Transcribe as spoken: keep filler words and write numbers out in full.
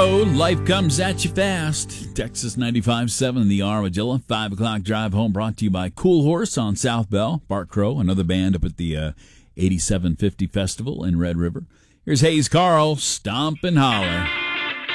road, life comes at you fast. Texas ninety-five point seven, the Armadillo. five o'clock drive home brought to you by Cool Horse on South Bell. Bart Crow, another band up at the uh, eighty-seven fifty Festival in Red River. Here's Hayes Carl, Stomp and Holler.